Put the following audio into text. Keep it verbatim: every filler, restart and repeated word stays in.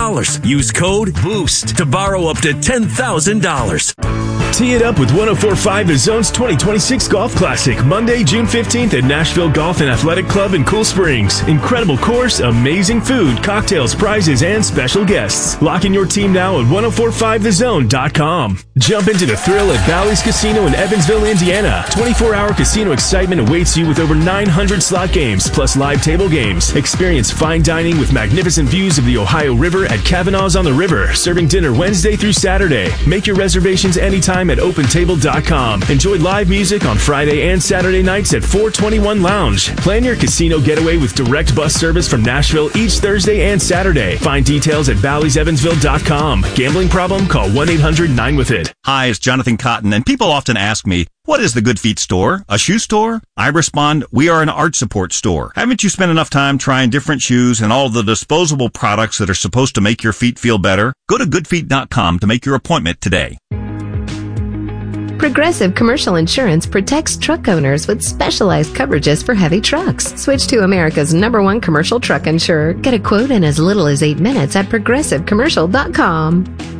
dollars. Use code BOOST to borrow up to ten thousand dollars. Tee it up with one oh four point five The Zone's twenty twenty-six Golf Classic, Monday, June fifteenth at Nashville Golf and Athletic Club in Cool Springs. Incredible course, amazing food, cocktails, prizes, and special guests. Lock in your team now at ten forty-five the zone dot com. Jump into the thrill at Bally's Casino in Evansville, Indiana. twenty-four hour casino excitement awaits you with over nine hundred slot games, plus live table games. Experience fine dining with magnificent views of the Ohio River at Kavanaugh's on the River, serving dinner Wednesday through Saturday. Make your reservations anytime at open table dot com. Enjoy live music on Friday and Saturday nights at four twenty-one Lounge. Plan your casino getaway with direct bus service from Nashville each Thursday and Saturday. Find details at bally's evansville dot com. Gambling problem? Call one eight hundred nine with it. Hi, it's Jonathan Cotton, and people often ask me, what is the Good Feet store? A shoe store? I respond, we are an art support store. Haven't you spent enough time trying different shoes and all the disposable products that are supposed to make your feet feel better? Go to good feet dot com to make your appointment today. Progressive Commercial Insurance protects truck owners with specialized coverages for heavy trucks. Switch to America's number one commercial truck insurer. Get a quote in as little as eight minutes at progressive commercial dot com.